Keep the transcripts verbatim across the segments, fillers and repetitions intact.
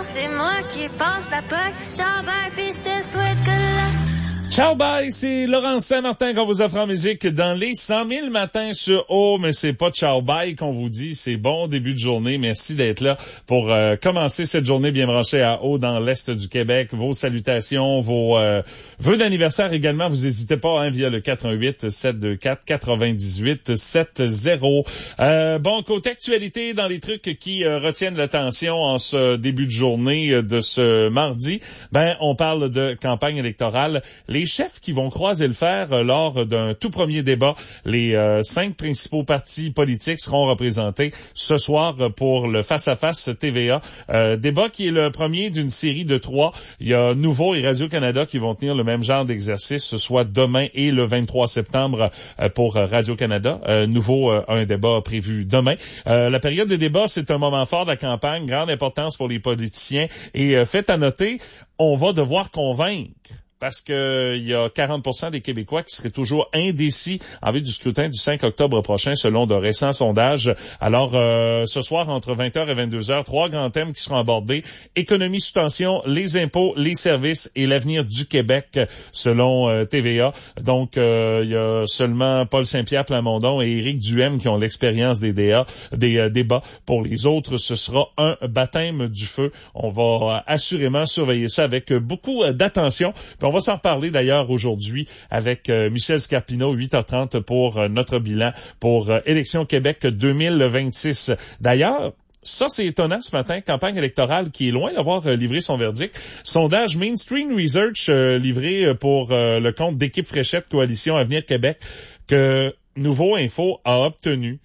c'est moi qui passe la poque. Ciao, bye, pis je te souhaite que la... Ciao, bye, c'est Laurence Saint-Martin qu'on vous offre en musique dans les cent mille matins sur Oh, mais c'est pas ciao, bye qu'on vous dit, c'est bon début de journée. Merci d'être là pour euh, commencer cette journée bien branchée à O dans l'Est du Québec. Vos salutations, vos euh, vœux d'anniversaire également, vous n'hésitez pas hein, via le quatre un huit, sept deux quatre, quatre-vingt-dix-huit, sept zéro. Euh, bon, côté actualité, dans les trucs qui euh, retiennent l'attention en ce début de journée euh, de ce mardi, ben on parle de campagne électorale. Les chefs qui vont croiser le fer euh, lors d'un tout premier débat. Les euh, cinq principaux partis politiques seront représentés ce soir pour le face-à-face T V A. Euh, débat qui est le premier d'une série de trois. Il y a Nouveau et Radio-Canada qui vont tenir le même genre d'exercice, soit demain et le vingt-trois septembre euh, pour Radio-Canada. Euh, Nouveau euh, a un débat prévu demain. Euh, la période des débats, c'est un moment fort de la campagne, grande importance pour les politiciens. Et euh, fait à noter, on va devoir convaincre. Parce que il y a quarante pour cent des Québécois qui seraient toujours indécis en vue du scrutin du cinq octobre prochain, selon de récents sondages. Alors, euh, ce soir, entre vingt heures et vingt-deux heures, trois grands thèmes qui seront abordés. Économie sous tension, les impôts, les services et l'avenir du Québec, selon euh, T V A. Donc, euh, il y a seulement Paul Saint-Pierre Plamondon et Éric Duhem qui ont l'expérience des D A, des euh, débats. Pour les autres, ce sera un baptême du feu. On va euh, assurément surveiller ça avec beaucoup euh, d'attention. Puis on va s'en reparler d'ailleurs aujourd'hui avec euh, Michel Scarpino, huit heures trente pour euh, notre bilan pour euh, Élection Québec deux mille vingt-six. D'ailleurs, ça, c'est étonnant ce matin, campagne électorale qui est loin d'avoir euh, livré son verdict. Sondage Mainstream Research euh, livré pour euh, le compte d'Équipe Fréchette Coalition Avenir Québec que Nouveau Info a obtenu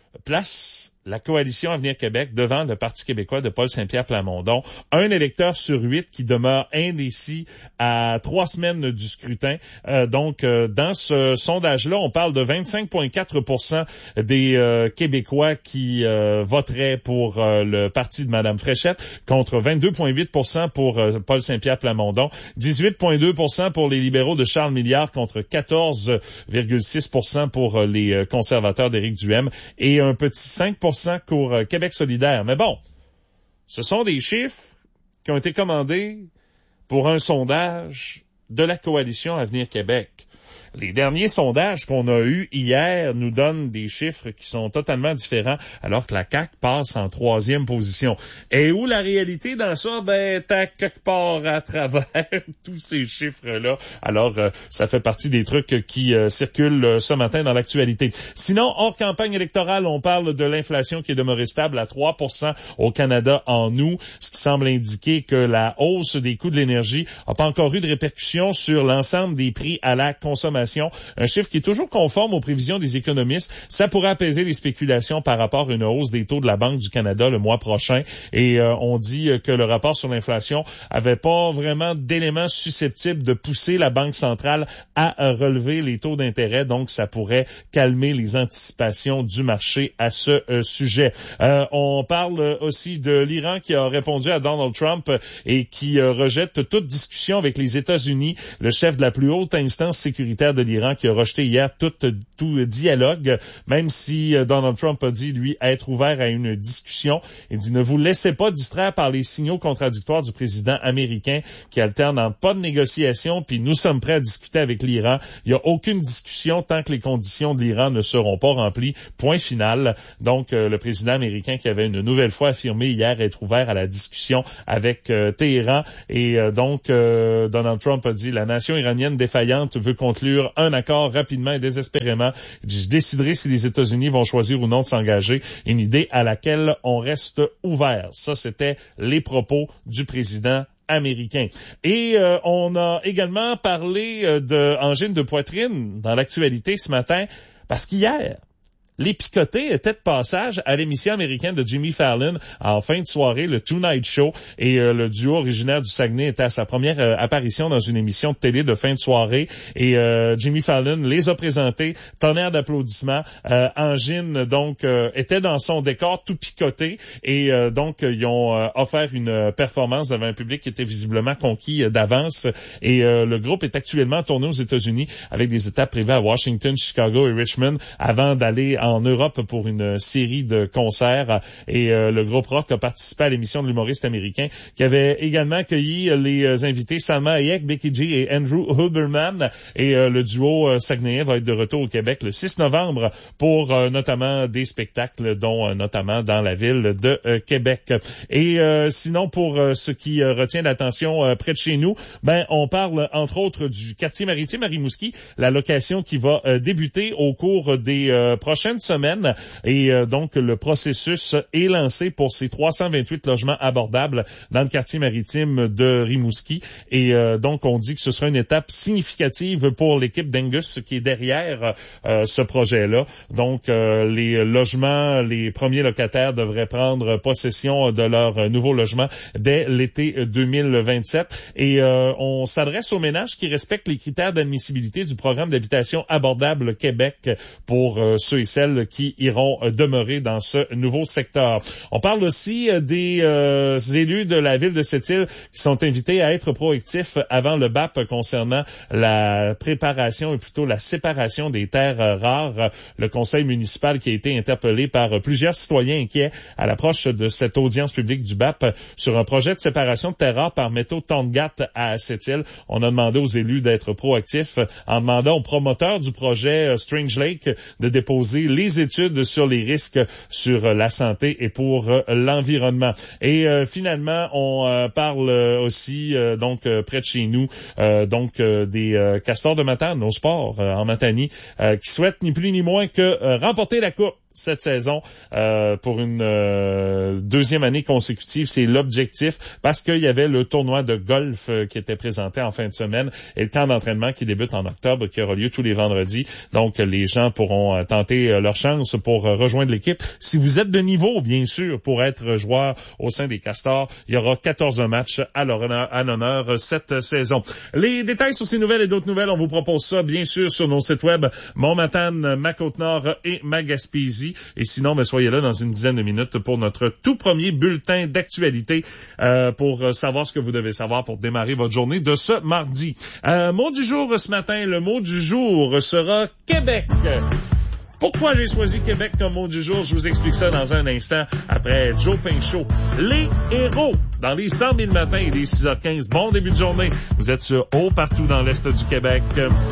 place la Coalition Avenir Québec devant le Parti québécois de Paul Saint-Pierre Plamondon. Un électeur sur huit qui demeure indécis à trois semaines du scrutin. Euh, donc, euh, dans ce sondage-là, on parle de vingt-cinq virgule quatre pour cent des euh, Québécois qui euh, voteraient pour euh, le parti de Mme Fréchette, contre vingt-deux virgule huit pour cent pour euh, Paul Saint-Pierre Plamondon, dix-huit virgule deux pour cent pour les libéraux de Charles Milliard, contre quatorze virgule six pour cent pour euh, les euh, conservateurs d'Éric Duhem, et un petit cinq pour cent pour euh, Québec solidaire. Mais bon, ce sont des chiffres qui ont été commandés pour un sondage de la Coalition Avenir Québec. Les derniers sondages qu'on a eus hier nous donnent des chiffres qui sont totalement différents, alors que la C A Q passe en troisième position. Et où la réalité dans ça? Ben, t'as quelque part à travers tous ces chiffres-là. Alors, euh, ça fait partie des trucs qui euh, circulent euh, ce matin dans l'actualité. Sinon, hors campagne électorale, on parle de l'inflation qui est demeurée stable à trois pour cent au Canada en août, ce qui semble indiquer que la hausse des coûts de l'énergie n'a pas encore eu de répercussions sur l'ensemble des prix à la consommation. Un chiffre qui est toujours conforme aux prévisions des économistes. Ça pourrait apaiser les spéculations par rapport à une hausse des taux de la Banque du Canada le mois prochain. Et euh, on dit que le rapport sur l'inflation avait pas vraiment d'éléments susceptibles de pousser la Banque centrale à relever les taux d'intérêt. Donc, ça pourrait calmer les anticipations du marché à ce euh, sujet. Euh, on parle aussi de l'Iran qui a répondu à Donald Trump et qui euh, rejette toute discussion avec les États-Unis. Le chef de la plus haute instance sécuritaire de l'Iran qui a rejeté hier tout, tout dialogue, même si Donald Trump a dit, lui, être ouvert à une discussion. Il dit, ne vous laissez pas distraire par les signaux contradictoires du président américain qui alterne en pas de négociation, puis nous sommes prêts à discuter avec l'Iran. Il n'y a aucune discussion tant que les conditions de l'Iran ne seront pas remplies. Point final. Donc, euh, le président américain qui avait une nouvelle fois affirmé hier être ouvert à la discussion avec euh, Téhéran. Et euh, donc, euh, Donald Trump a dit, la nation iranienne défaillante veut conclure un accord rapidement et désespérément. Je déciderai si les États-Unis vont choisir ou non de s'engager, une idée à laquelle on reste ouvert. Ça, c'était les propos du président américain. Et euh, on a également parlé euh, de angine de poitrine dans l'actualité ce matin, parce qu'hier, les picotés étaient de passage à l'émission américaine de Jimmy Fallon en fin de soirée, le Tonight Show, et euh, le duo originaire du Saguenay était à sa première euh, apparition dans une émission de télé de fin de soirée, et euh, Jimmy Fallon les a présentés, tonnerre d'applaudissements. euh, Angine donc euh, était dans son décor tout picoté, et euh, donc ils ont euh, offert une performance devant un public qui était visiblement conquis euh, d'avance, et euh, le groupe est actuellement tourné aux États-Unis avec des étapes prévues à Washington, Chicago et Richmond avant d'aller en en Europe pour une série de concerts. Et euh, le groupe rock a participé à l'émission de l'humoriste américain qui avait également accueilli les invités Salma Hayek, Becky G et Andrew Huberman. Et euh, le duo euh, saguenayen va être de retour au Québec le six novembre pour euh, notamment des spectacles, dont euh, notamment dans la ville de euh, Québec. Et euh, sinon, pour euh, ce qui euh, retient l'attention euh, près de chez nous, ben on parle entre autres du quartier maritime à Rimouski, la location qui va euh, débuter au cours des euh, prochaines semaines. Et euh, donc, le processus est lancé pour ces trois cent vingt-huit logements abordables dans le quartier maritime de Rimouski. Et euh, donc, on dit que ce sera une étape significative pour l'équipe d'Angus qui est derrière euh, ce projet-là. Donc, euh, les logements, les premiers locataires devraient prendre possession de leur nouveau logement dès l'été deux mille vingt-sept. Et euh, on s'adresse aux ménages qui respectent les critères d'admissibilité du programme d'habitation abordable Québec pour euh, ceux et celles qui iront euh, demeurer dans ce nouveau secteur. On parle aussi euh, des euh, élus de la ville de Sept-Îles qui sont invités à être proactifs avant le B A P concernant la préparation et plutôt la séparation des terres euh, rares. Le conseil municipal qui a été interpellé par euh, plusieurs citoyens inquiets à l'approche de cette audience publique du B A P sur un projet de séparation de terres rares par métaux Tongat à Sept-Îles. On a demandé aux élus d'être proactifs en demandant aux promoteurs du projet Strange Lake de déposer les études sur les risques sur la santé et pour l'environnement. Et euh, finalement, on euh, parle aussi euh, donc euh, près de chez nous euh, donc euh, des euh, Castors de Matane, au sport euh, en Matanie, euh, qui souhaitent ni plus ni moins que euh, remporter la coupe cette saison euh, pour une euh, deuxième année consécutive. C'est l'objectif parce qu'il y avait le tournoi de golf euh, qui était présenté en fin de semaine et le camp d'entraînement qui débute en octobre qui aura lieu tous les vendredis. Donc, les gens pourront euh, tenter euh, leur chance pour euh, rejoindre l'équipe. Si vous êtes de niveau, bien sûr, pour être joueur au sein des Castors, il y aura quatorze matchs à l'honneur, à l'honneur cette saison. Les détails sur ces nouvelles et d'autres nouvelles, on vous propose ça, bien sûr, sur nos sites web Montmatane, ma Côte-Nord et ma Gaspésie. Et sinon, ben, soyez là dans une dizaine de minutes pour notre tout premier bulletin d'actualité euh, pour savoir ce que vous devez savoir pour démarrer votre journée de ce mardi. Euh, mot du jour ce matin, le mot du jour sera Québec. Pourquoi j'ai choisi Québec comme mot du jour? Je vous explique ça dans un instant après Joe Pinchot. Les héros dans les cent mille matins et les six heures quinze. Bon début de journée. Vous êtes sur haut partout dans l'Est du Québec.